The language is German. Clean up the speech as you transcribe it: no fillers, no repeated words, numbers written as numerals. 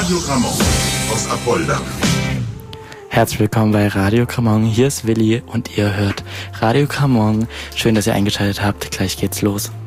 Radio Gramont aus Apolda. Herzlich willkommen bei Radio Gramont. Hier ist Willi und ihr hört Radio Gramont. Schön, dass ihr eingeschaltet habt. Gleich geht's los.